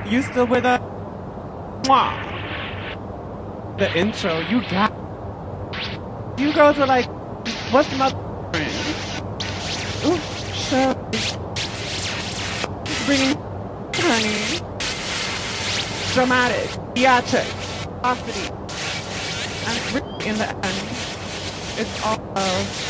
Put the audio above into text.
You still with us? Mwah. The intro, you got. You girls are like, what's my friend? Ooh, so bringing honey, dramatic, theatric, velocity, and in the end, it's all love.